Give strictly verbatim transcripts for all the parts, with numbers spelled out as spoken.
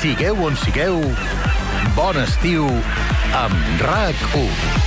Sigueu on sigueu, bon estiu amb RAC u.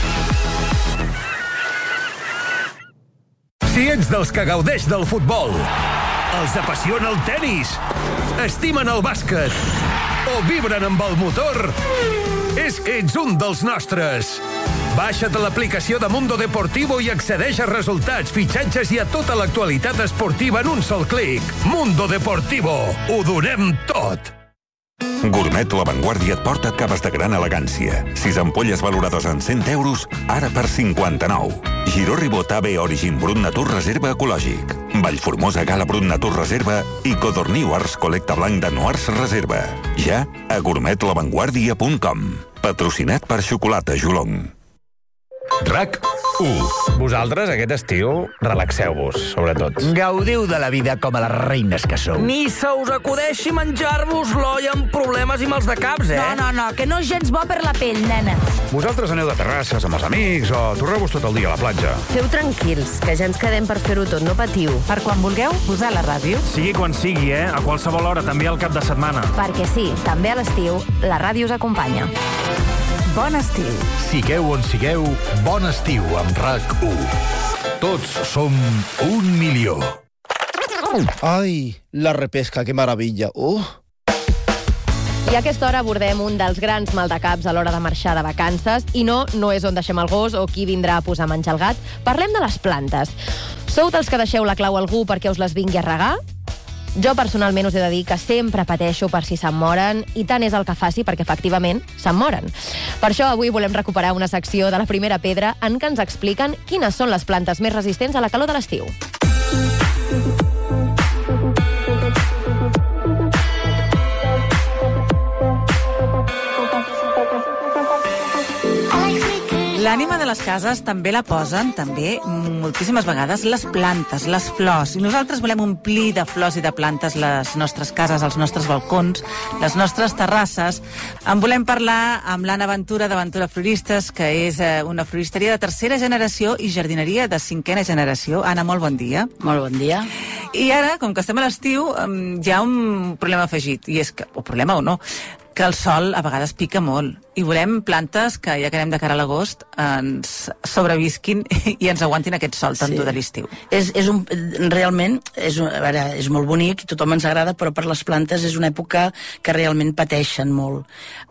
Si ets dels que gaudeix del futbol, els apassiona el tenis, estimen el bàsquet o vibren amb el motor, és que ets un dels nostres. Baixa't l'aplicació de Mundo Deportivo i accedeix a resultats, fitxatges i a tota l'actualitat esportiva en un sol clic. Mundo Deportivo. Ho donem tot. Gourmet La Vanguardia et porta caves de gran elegància. Sis ampolles valorades en cent euros, ara per cinquanta-nou. Giró Ribot A B Origin Brut Natur Reserva Ecològic. Vallformosa Gala Brut Natur Reserva i Codorniu Ars Col·lecta Blanc de Noars Reserva. Ja a gourmet la vanguardia punt com. Patrocinat per Xocolata Jolong. RAC u. Vosaltres, aquest estiu, relaxeu-vos, sobretot. Gaudiu de la vida com a les reines que sou. Ni se us acudeixi menjar-vos l'olla amb problemes i mals de caps, eh? No, no, no, que no és gens bo per la pell, nena. Vosaltres aneu de terrasses amb els amics o torreu-vos tot el dia a la platja. Feu tranquils, que ja ens quedem per fer-ho tot, no patiu. Per quan vulgueu, posar la ràdio. Sigui quan sigui, eh? A qualsevol hora, també al cap de setmana. Perquè sí, també a l'estiu, la ràdio us acompanya. Bon estiu. Sigueu on sigueu, bon estiu amb RAC u. Tots som un milió. Ai, la repesca, que meravella. Uh! I a aquesta hora abordem un dels grans maldecaps a l'hora de marxar de vacances. I no, no és on deixem el gos o qui vindrà a posar a menjar el gat. Parlem de les plantes. Sou dels que deixeu la clau a algú perquè us les vingui a regar? Jo personalment us he de dir que sempre pateixo per si se'n moren, i tant és el que faci perquè efectivament se'n moren. Per això avui volem recuperar una secció de La Primera Pedra en què ens expliquen quines són les plantes més resistents a la calor de l'estiu. L'ànima de les cases també la posen, també, moltíssimes vegades, les plantes, les flors. I nosaltres volem omplir de flors i de plantes les nostres cases, els nostres balcons, les nostres terrasses. En volem parlar amb l'Anna Ventura, de Ventura Floristes, que és una floristeria de tercera generació i jardineria de cinquena generació. Anna, molt bon dia. Molt bon dia. I ara, com que estem a l'estiu, hi ha un problema afegit, i és que, o problema o no, que el sol a vegades pica molt i volem plantes que, ja que anem de cara a l'agost, ens sobrevisquin i ens aguantin aquest sol tan dur de l'estiu. És, és un, realment, és, un, a veure, és molt bonic i tothom ens agrada, però per les plantes és una època que realment pateixen molt.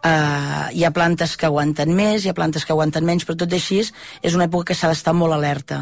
Uh, hi ha plantes que aguanten més, hi ha plantes que aguanten menys, però tot i així és una època que s'ha d'estar molt alerta.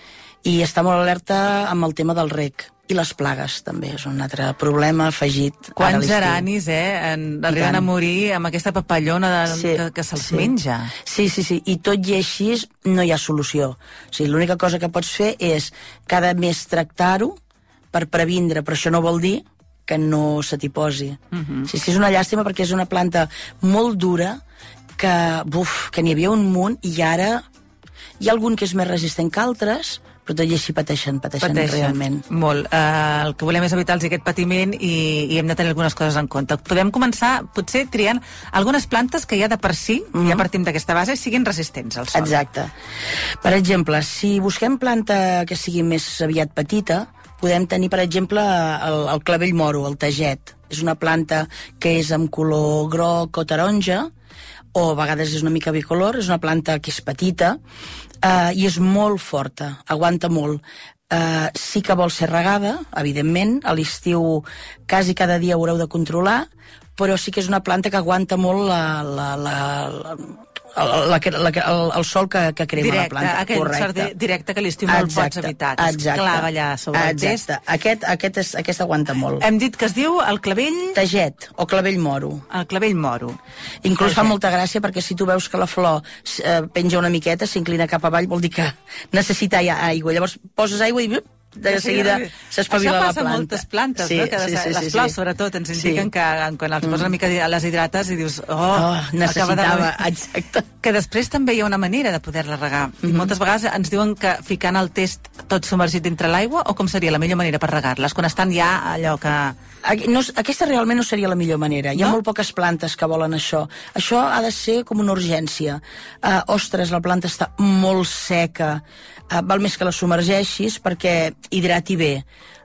I està molt alerta amb el tema del reg. I les plagues, també, és un altre problema afegit. Quants geranis, eh, arriben a morir amb aquesta papallona de, sí, que, que se'ls sí. menja. Sí, sí, sí, i tot i així no hi ha solució. O sigui, l'única cosa que pots fer és cada mes tractar-ho per previndre, però això no vol dir que no se t'hi posi. Uh-huh. Sí, sí, és una llàstima perquè és una planta molt dura que, buf, que n'hi havia un munt i ara hi ha algun que és més resistent que altres, però tot i així pateixen, pateixen, pateixen realment. Molt. Uh, el que volem és evitar-los aquest patiment i, i hem de tenir algunes coses en compte. Podem començar, potser, triant algunes plantes que ja de per si, mm-hmm. ja partim d'aquesta base, siguin resistents al sol. Exacte. Per exemple, si busquem planta que sigui més aviat petita, podem tenir, per exemple, el, el clavell moro, el taget. És una planta que és amb color groc o taronja, o a vegades és una mica bicolor, és una planta que és petita, uh, i és molt forta, aguanta molt. Uh, sí que vol ser regada, evidentment, a l'estiu quasi cada dia ho haureu de controlar, però sí que és una planta que aguanta molt la, la, la, la, la, la, la, el, el sol que, que crema directe, la planta. Aquell correcte. Sort directe que a l'estiu no el pots evitar, que es clava allà sobre el test. Exacte, aquest, aquest, és, aquest aguanta molt. Hem dit que es diu el clavell... Taget, o clavell moro. El clavell moro. Inclús Taget. Fa molta gràcia perquè si tu veus que la flor eh, penja una miqueta, s'inclina cap avall, vol dir que necessita aigua. Llavors poses aigua i de seguida s'espavila la planta. Això passa a moltes plantes, sí, no? Que sí, sí, les sí, flors, sí. sobretot, ens indiquen sí. que quan els poses una mica a les hidrates i dius, oh, oh necessitava, de... exacte. Que després també hi ha una manera de poder-la regar. Mm-hmm. I moltes vegades ens diuen que ficant el test tot submergit dintre l'aigua, o com seria la millor manera per regar-les, quan estan ja allò que... No, aquesta realment no seria la millor manera. Hi ha no? molt poques plantes que volen això. Això ha de ser com una urgència. Uh, ostres, la planta està molt seca. Uh, val més que la submergeixis perquè hidrati bé.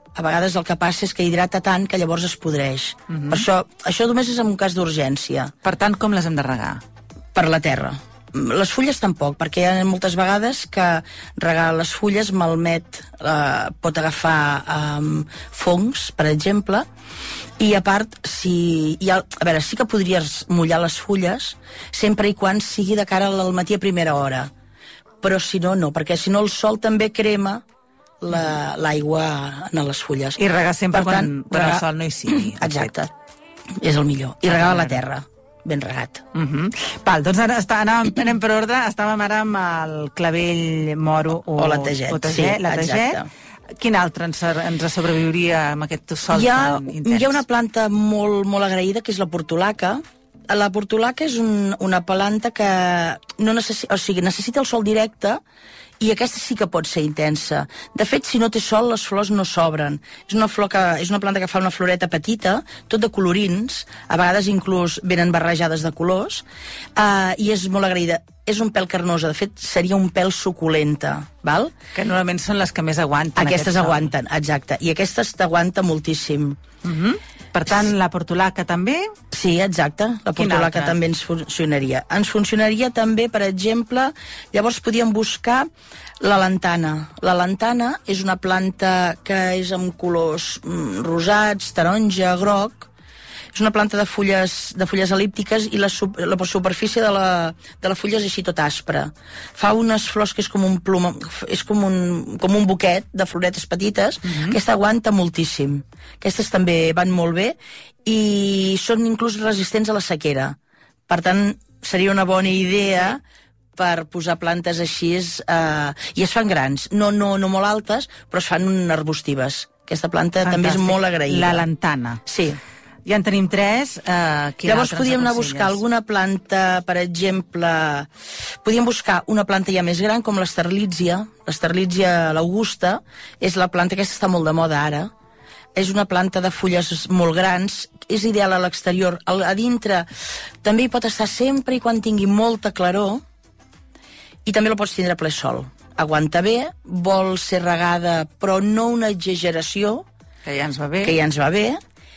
a vegades el que passa és que hidrata tant que llavors es podreix. Uh-huh. Per això, això només és en un cas d'urgència. Per tant, com les hem de regar? Per la terra. Les fulles tampoc, perquè hi ha moltes vegades que regar les fulles malmet, eh, pot agafar eh, fongs, per exemple, i a part, si hi ha, a veure, sí que podries mullar les fulles sempre i quan sigui de cara al matí a primera hora, però si no, no, perquè si no el sol també crema l'aigua la, en les fulles. I regar sempre per tant, quan, quan regar... el sol no hi sigui. Exacte, és el millor. I regar a la terra, ben regat. Uh -huh. Val, doncs ara està, anàvem, anem per ordre, estàvem ara amb el clavell moro o, o la taget. O taget, sí, la taget. Quin altre ens, ens sobreviuria amb aquest sol hi ha, tan intens? Hi ha una planta molt, molt agraïda, que és la portulaca. La portulaca és un, una planta que no necessita, o sigui, necessita el sol directe, i aquesta sí que pot ser intensa. De fet, si no té sol, les flors no s'obren. És una flor que, és una planta que fa una floreta petita, tot de colorins, a vegades inclús venen barrejades de colors, uh, i és molt agraïda. És un pèl carnosa, de fet, seria un pèl suculenta, val? Que normalment són les que més aguanten. Aquestes aguanten, exacte. I aquestes t'aguanta moltíssim. Uh-huh. Per tant, la portulaca també? Sí, exacte. La portulaca també ens funcionaria. Ens funcionaria també, per exemple, llavors podíem buscar la lantana. La lantana és una planta que és amb colors mm, rosats, taronja, groc. És una planta de fulles, de fulles elíptiques i la, la superfície de la, de la fulla és així tot aspra. Fa unes flors que és com un plom, és com un, com un buquet de floretes petites. Uh-huh. Aquesta aguanta moltíssim. Aquestes també van molt bé i són inclús resistents a la sequera. Per tant, seria una bona idea per posar plantes així, eh, i es fan grans, no, no, no molt altes, però es fan arbustives. Aquesta planta Fantàstic. També és molt agraïda. La lantana. Sí. Ja en tenim tres. Eh, Llavors podíem anar a buscar alguna planta, per exemple... Podíem buscar una planta ja més gran, com l'esterlítzia. L'esterlítzia, l'augusta, és la planta que està molt de moda ara. És una planta de fulles molt grans, és ideal a l'exterior. A dintre també hi pot estar sempre i quan tingui molta claror, i també la pots tindre a ple sol. Aguanta bé, vol ser regada, però no una exageració, que ja ens va bé, que ja ens va bé,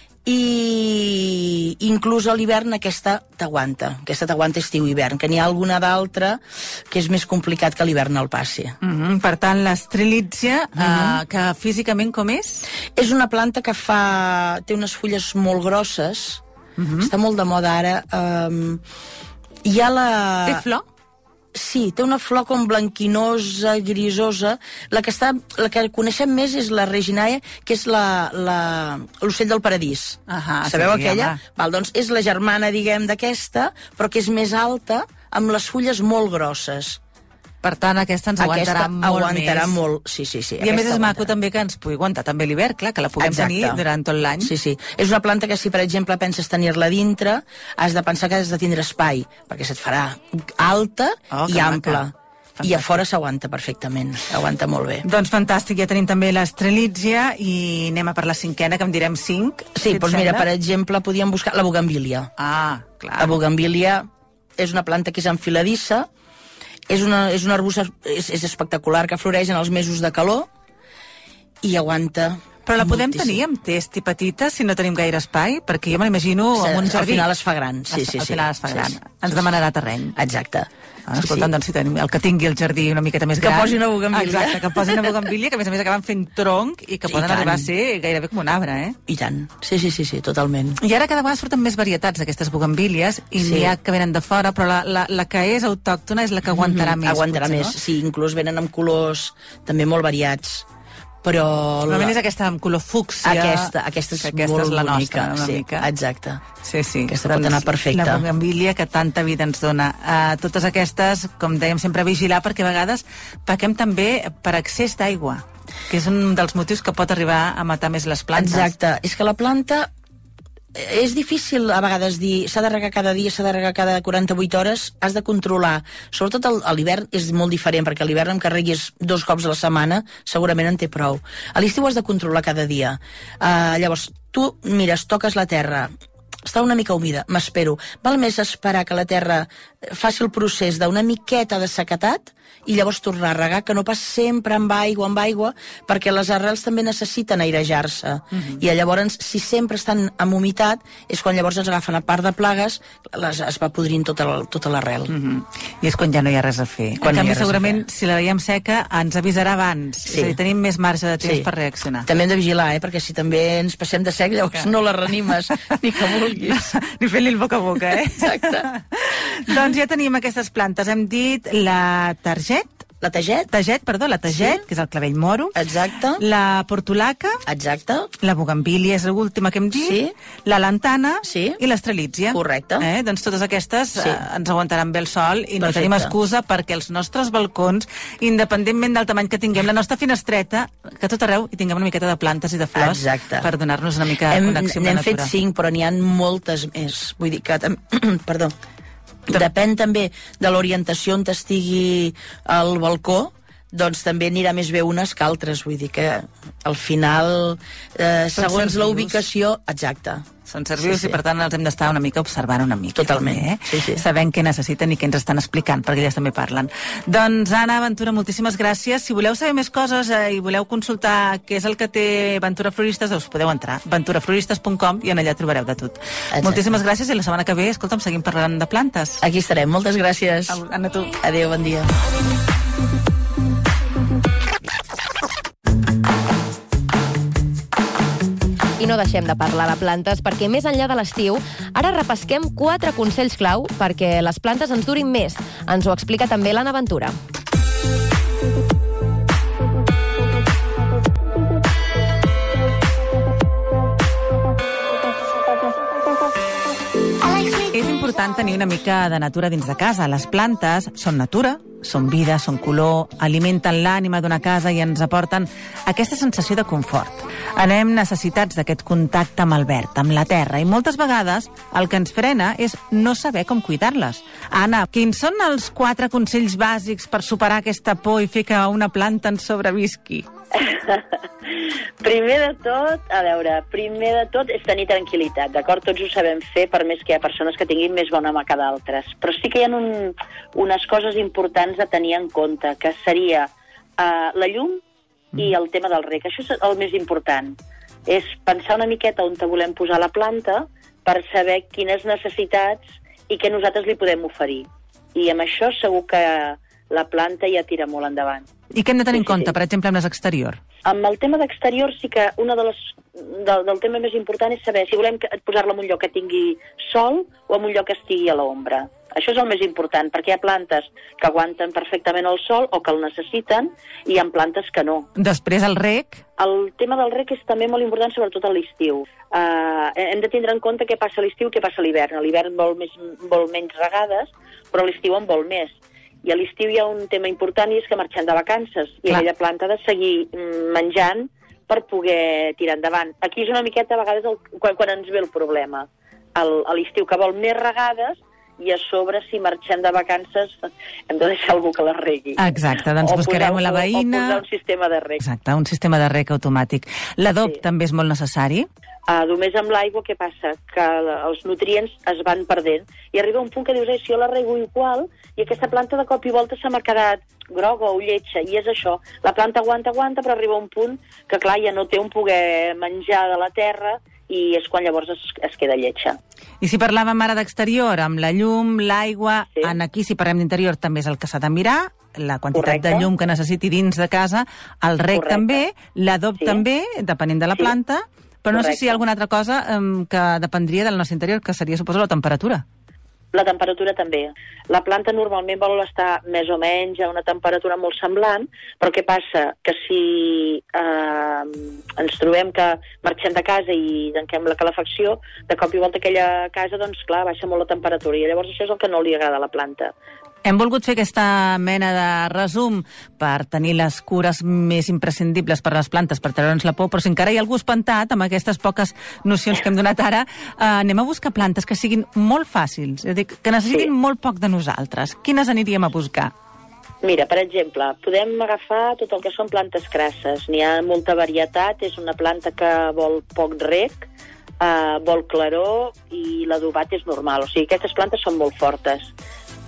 i inclús a l'hivern aquesta t'aguanta, aquesta t'aguanta estiu i hivern, que n'hi ha alguna d'altra que és més complicat que l'hivern el passi. Uh -huh. Per tant, l'estrelítzia, uh -huh. uh, que físicament com és? És una planta que fa... té unes fulles molt grosses, uh -huh. està molt de moda ara. Um, hi ha la... Té flor? Sí, té una flor com blanquinosa, grisosa. La que, està, la que coneixem més és la Reginae, que és l'ocell del paradís. Ahà, sabeu sí, aquella? Val, doncs és la germana, diguem, d'aquesta, però que és més alta, amb les fulles molt grosses. Per tant, aquesta ens aguantarà aquesta molt aguantarà més. molt, sí, sí, sí. I a més és aguanta. maco també que ens pugui aguantar també l'hivern, clar, que la puguem Exacte. tenir durant tot l'any. Sí, sí. És una planta que si, per exemple, penses tenir-la dintre, has de pensar que has de tindre espai, perquè se't farà alta oh, i ampla. Fantàstic. I a fora s'aguanta perfectament, aguanta molt bé. Doncs fantàstic, ja tenim també l'estrelítzia i anem a per la cinquena, que en direm cinc. Sí, si doncs mira, per exemple, podíem buscar la bugambília. Ah, clar. La bugambília és una planta que és enfiladissa, és, una, és un arbust, és, és espectacular, que floreix en els mesos de calor i aguanta... Però la podem moltíssim. tenir amb test i petita si no tenim gaire espai? Perquè jo me l'imagino sí, amb un jardí. Al final es fa gran, sí, sí. Al sí, final es fa sí, gran. sí, Ens sí, demanarà terreny. Exacte. Ah, escolta, sí. Doncs si tenim el que tingui el jardí una miqueta més que gran... Que posi una bugambília. Exacte, que posi una bugambília, que a més a més acaben fent tronc i que poden I arribar a ser gairebé com un arbre, eh? I tant. Sí, sí, sí, sí, totalment. I ara cada vegada surten més varietats d'aquestes bugambílies i sí. N'hi ha que venen de fora, però la, la, la que és autòctona és la que aguantarà mm-hmm. més. Aguantarà potser, més, no? sí, inclús venen amb colors també molt variats. Però... Normalment és aquesta amb color fúcsia. Aquesta, aquesta és aquesta molt és la bonica. nostra, una sí, mica. Exacte. Sí, sí. Aquesta pot anar perfecta. La bugambília que tanta vida ens dona. Uh, totes aquestes, com dèiem, sempre vigilar, perquè a vegades pequem també per excés d'aigua, que és un dels motius que pot arribar a matar més les plantes. Exacte. És que la planta... És difícil a vegades dir s'ha de regar cada dia, s'ha de regar cada quaranta-vuit hores, has de controlar. Sobretot a l'hivern és molt diferent, perquè a l'hivern em carreguis dos cops a la setmana, segurament en té prou. A l'estiu has de controlar cada dia. Uh, llavors, tu mires, toques la terra, està una mica humida, m'espero. Val més esperar que la terra faci el procés d'una miqueta de sequetat i llavors tornar a regar, que no pas sempre amb aigua, amb aigua, perquè les arrels també necessiten airejar-se. Uh-huh. I llavors, si sempre estan amb humitat, és quan llavors ens agafen a part de plagues, les, es va podrint tota, la, tota l'arrel. Uh-huh. I és quan ja no hi ha res a fer. Quan en canvi, no segurament, si la veiem seca, ens avisarà abans. Sí. És a dir, tenim més marge de temps sí. per reaccionar. També hem de vigilar, eh? Perquè si també ens passem de sec, llavors no la reanimes, ni que vulguis. Ni fent-li el boca a boca, eh? Exacte. Doncs ja tenim aquestes plantes. Hem dit la target, La taget. Taget, perdó, la taget, sí. que és el clavell moro. Exacte. La portulaca. Exacte. La bugambília és l'última que hem dit. Sí. La lantana. Sí. I l'estrelítzia. Correcte. Eh? Doncs totes aquestes sí. eh, ens aguantaran bé el sol i no Perfecte. tenim excusa perquè els nostres balcons, independentment del tamany que tinguem, la nostra finestreta, que a tot arreu hi tinguem una miqueta de plantes i de flors. Exacte. Per donar-nos una mica de hem, connexió amb la natura. N'hem fet cinc, però n'hi ha moltes més. Vull dir que... Perdó. Depèn també de l'orientació on estigui el balcó, doncs també anirà més bé unes que altres. Vull dir que al final, eh, segons la ubicació... Exacte. Són servius sí, sí. i, per tant, els hem d'estar una mica observant una mica. Totalment. També, eh? sí, sí. Sabent què necessiten i què ens estan explicant, perquè elles també parlen. Doncs, Anna Ventura, moltíssimes gràcies. Si voleu saber més coses eh, i voleu consultar què és el que té Ventura Floristes, us podeu entrar. ventura floristes punt com i en allà trobareu de tot. Exacte. Moltíssimes gràcies i la setmana que ve, escolta'm, seguim parlant de plantes. Aquí estarem. Moltes gràcies. Anna, tu. Adéu, bon dia. I no deixem de parlar de plantes perquè més enllà de l'estiu, ara repesquem quatre consells clau perquè les plantes ens durin més. Ens ho explica també l'Anna Ventura. És important tenir una mica de natura dins de casa. Les plantes són natura, són vida, són color, alimenten l'ànima d'una casa i ens aporten aquesta sensació de confort. Anem necessitats d'aquest contacte amb el verd, amb la terra, i moltes vegades el que ens frena és no saber com cuidar-les. Anna, quins són els quatre consells bàsics per superar aquesta por i fer que una planta ens sobrevisqui? Primer de tot, a veure, primer de tot és tenir tranquil·litat, d'acord? Tots ho sabem fer, per més que hi ha persones que tinguin més bona mà que d'altres. Però sí que hi ha un, unes coses importants a tenir en compte, que seria uh, la llum i el tema del reg. Això és el més important. És pensar una miqueta on te volem posar la planta per saber quines necessitats i què nosaltres li podem oferir. I amb això segur que la planta ja tira molt endavant. I què hem de tenir sí, en compte, sí. per exemple, amb les exterior? Amb el tema d'exterior sí que una de les, del, del tema més important és saber si volem posar-la en un lloc que tingui sol o en un lloc que estigui a l'ombra. Això és el més important, perquè hi ha plantes que aguanten perfectament el sol o que el necessiten, i hi ha plantes que no. Després, el reg? El tema del reg és també molt important, sobretot a l'estiu. Uh, hem de tindre en compte què passa a l'estiu i què passa a l'hivern. A l'hivern vol, més, vol menys regades, però a l'estiu en vol més. I a l'estiu hi ha un tema important, i és que marxem de vacances, i Clar. aquella planta ha de seguir menjant per poder tirar endavant. Aquí és una miqueta, a vegades, el, quan, quan ens ve el problema. El, a l'estiu, que vol més regades, i a sobre, si marxem de vacances, hem de deixar algú que les regui. Exacte, doncs o buscarem posar, la veïna... O posar un sistema de reg. Exacte, un sistema de reg automàtic. L'adob Sí. també és molt necessari? Uh, només amb l'aigua, què passa? Que els nutrients es van perdent. I arriba un punt que dius, eh, si jo la rego igual, i aquesta planta de cop i volta se m'ha quedat groga o lletja, i és això. La planta aguanta, aguanta, però arriba un punt que, clar, ja no té un poder menjar de la terra, i és quan llavors es, es queda lletja. I si parlàvem ara d'exterior, amb la llum, l'aigua, sí. en aquí, si parlem d'interior, també és el que s'ha de mirar, la quantitat Correcte. de llum que necessiti dins de casa, el reg Correcte. també, l'adob Sí. també, depenent de la Sí. planta, però no Correcte. sé si hi ha alguna altra cosa um, que dependria del nostre interior, que seria, suposo, la temperatura. La temperatura també. La planta normalment vol estar més o menys a una temperatura molt semblant, però què passa? Que si eh, ens trobem que marxem de casa i tanquem la calefacció, de cop i volta aquella casa, doncs clar, baixa molt la temperatura, i llavors això és el que no li agrada a la planta. Hem volgut fer aquesta mena de resum per tenir les cures més imprescindibles per a les plantes, per treure'ns la por, però si encara hi ha algú espantat amb aquestes poques nocions que hem donat ara, eh, anem a buscar plantes que siguin molt fàcils, és a dir, que necessitin sí. molt poc de nosaltres. Quines aniríem a buscar? Mira, per exemple, podem agafar tot el que són plantes crasses. N'hi ha molta varietat, és una planta que vol poc reg, eh, vol claror, i l'adobat és normal. O sigui, aquestes plantes són molt fortes.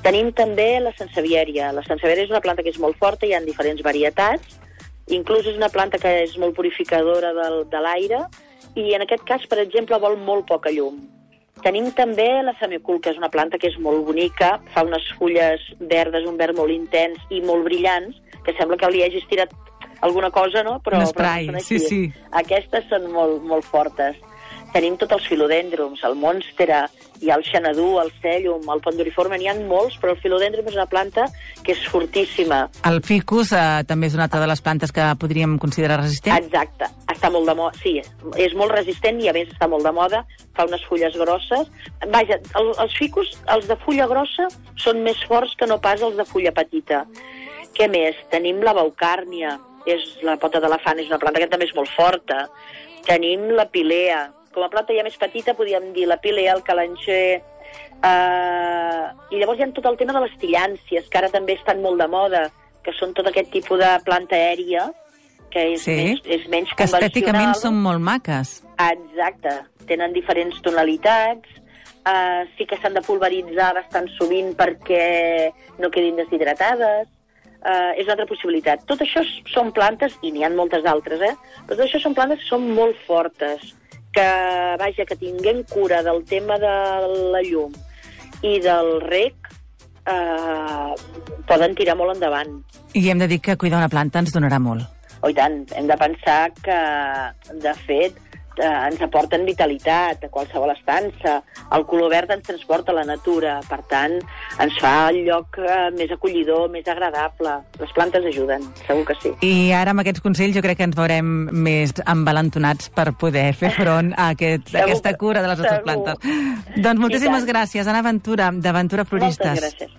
Tenim també la sansevieria. La sansevieria és una planta que és molt forta, hi ha diferents varietats, inclús és una planta que és molt purificadora del, de l'aire, i en aquest cas, per exemple, vol molt poca llum. Tenim també la semicul, que és una planta que és molt bonica, fa unes fulles verdes, un verd molt intens i molt brillants, que sembla que li hagis tirat alguna cosa, no? Però, un spray, però no sí, sí. Aquestes són molt, molt fortes. Tenim tots els filodèndrums, el mònstera, hi ha el xanadú, el cèllum, el penduriforme, n'hi ha molts, però el filodèndrum és una planta que és fortíssima. El ficus eh, també és una altra de les plantes que podríem considerar resistent? Exacte, està molt de moda, sí, és molt resistent i a més està molt de moda, fa unes fulles grosses. Vaja, el, els ficus, els de fulla grossa, són més forts que no pas els de fulla petita. Què més? Tenim la baucàrnia, és la pota d'elefant, és una planta que també és molt forta. Tenim la pilea. Com a planta ja més petita podríem dir la pilea, el calanxer, eh, i llavors hi ha tot el tema de les tillàncies, que ara també estan molt de moda, que són tot aquest tipus de planta aèria, que és, sí, menys, és menys que convencional. estèticament són molt maques. Exacte, tenen diferents tonalitats, eh, sí que s'han de pulveritzar bastant sovint perquè no quedin deshidratades. Uh, és una altra possibilitat. Tot això són plantes, i n'hi ha moltes altres, eh? però tot això són plantes que són molt fortes, que, vaja, que tinguem cura del tema de la llum i del reg, uh, poden tirar molt endavant. I hem de dir que cuidar una planta ens donarà molt. Oh, i tant, hem de pensar que, de fet, eh, ens aporten vitalitat a qualsevol estança. El color verd ens transporta a la natura, per tant, ens fa el lloc eh, més acollidor, més agradable. Les plantes ajuden, segur que sí. I ara, amb aquests consells, jo crec que ens veurem més envalentonats per poder fer front a, aquest, a aquesta cura de les nostres plantes. Doncs moltíssimes gràcies, Anna Ventura, d'Aventura Floristes. Moltes gràcies.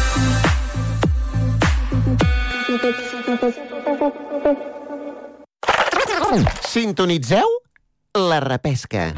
Sintonitzeu La Repesca.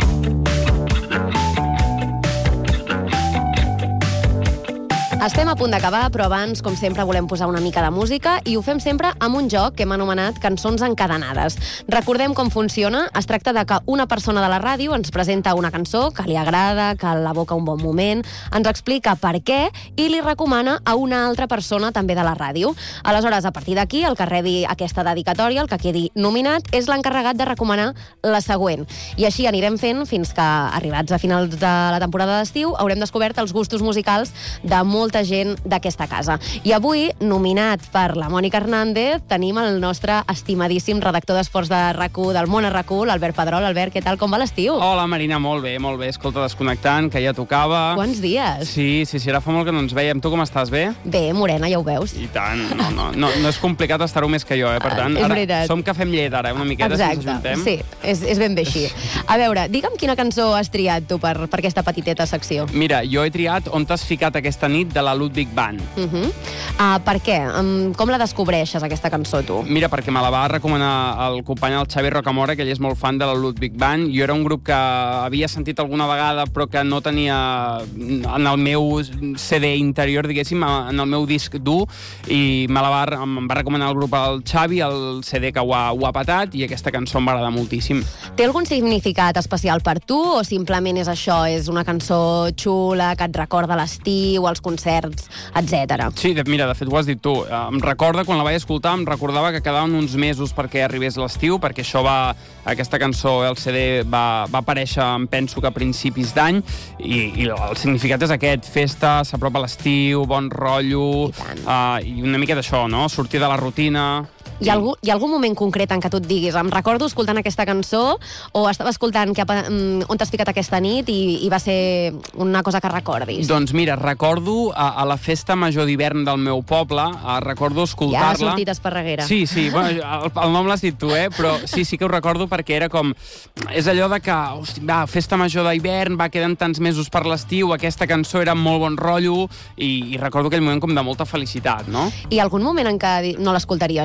Estem a punt d'acabar, però abans, com sempre, volem posar una mica de música i ho fem sempre amb un joc que hem anomenat Cançons encadenades. Recordem com funciona. Es tracta de que una persona de la ràdio ens presenta una cançó que li agrada, que l'evoca un bon moment, ens explica per què i li recomana a una altra persona també de la ràdio. Aleshores, a partir d'aquí, el que rebi aquesta dedicatòria, el que quedi nominat, és l'encarregat de recomanar la següent. I així anirem fent fins que, arribats a finals de la temporada d'estiu, haurem descobert els gustos musicals de molta gent d'aquesta casa. I avui, nominat per la Mònica Hernández, tenim el nostre estimadíssim redactor d'esports de R A C u, del món R A C u, l'Albert Pedrol. Albert, què tal? Com va l'estiu? Hola, Marina, molt bé, molt bé. Escolta, desconnectant, que ja tocava. Quants dies? Sí, sí, sí, ara fa molt que no ens veiem. Tu com estàs, bé? Bé, morena, ja ho veus. I tant, no, no, no, no és complicat estar-ho més que jo, eh? Per tant, ara som que fem llet, ara, una miqueta, si ens ajuntem. Sí, és, és ben bé així. A veure, digue'm quina cançó has triat tu per, per aquesta petiteta secció. Mira, jo he triat On t'has ficat aquesta nit, de la Ludwig Band. Uh -huh. uh, per què? Um, com la descobreixes, aquesta cançó, tu? Mira, perquè me la va recomanar el company, el Xavi Rocamora, que ell és molt fan de la Ludwig Band. Jo era un grup que havia sentit alguna vegada, però que no tenia en el meu C D interior, diguéssim, en el meu disc dur, i me la va, em va recomanar el grup el Xavi, el C D que ho ha, ho ha patat, i aquesta cançó em va agradar moltíssim. Té algun significat especial per tu, o simplement és això, és una cançó xula, que et recorda l'estiu, els concerts, etcètera? Sí, de, mira, de fet ho has dit tu. Em recorda, quan la vaig escoltar, em recordava que quedaven uns mesos perquè arribés l'estiu, perquè això va, aquesta cançó, el C D, va, va aparèixer, em penso que a principis d'any, i, i el significat és aquest: festa, s'apropa l'estiu, bon rotllo, I, uh, i una mica d'això, no? Sortir de la rutina. Hi ha, algú, hi ha algun moment concret en què tu et diguis em recordo escoltant aquesta cançó, o estava escoltant que, um, On t'has ficat aquesta nit i, i va ser una cosa que recordis? Doncs mira, recordo a, a la festa major d'hivern del meu poble, a, recordo escoltar-la... Ja ha sortit Esparreguera. Sí, sí, bueno, el, el nom l'has dit tu, eh? Però sí, sí que ho recordo perquè era com... És allò de que, hosti, va, festa major d'hivern, va, queden tants mesos per l'estiu, aquesta cançó era molt bon rotllo, i, i recordo aquell moment com de molta felicitat, no? I algun moment en què no l'escoltaries mai?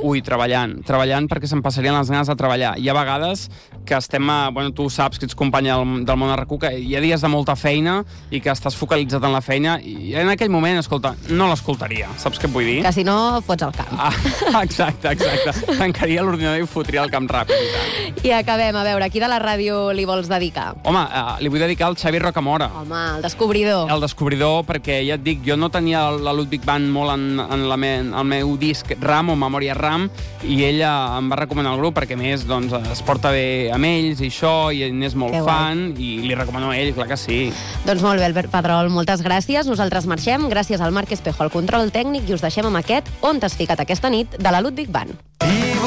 Ui, treballant. Treballant perquè se'm passarien les ganes de treballar. Hi ha vegades que estem... A, bueno, tu saps que ets companya del, del món R Q, que hi ha dies de molta feina i que estàs focalitzat en la feina i en aquell moment, escolta, no l'escoltaria. Saps què et vull dir? Que si no, fots al camp. Ah, exacte, exacte. Tancaria l'ordinador i fotria el camp ràpid. I, I acabem, a veure, qui de la ràdio li vols dedicar? Home, eh, li vull dedicar al Xavi Rocamora. Home, el descobridor. El descobridor, perquè ja et dic, jo no tenia la Ludwig Band molt en, en la me, el meu disc RAM o memòria RAM, i ella em va recomanar el grup perquè, a més, doncs, es porta bé amb ells i això, i n'és molt fan, i li recomano a ell, clar que sí. Doncs molt bé, Albert Pedrol, moltes gràcies. Nosaltres marxem, gràcies al Marc Espejo, al control tècnic, i us deixem amb aquest On t'has ficat aquesta nit, de la Ludwig Band.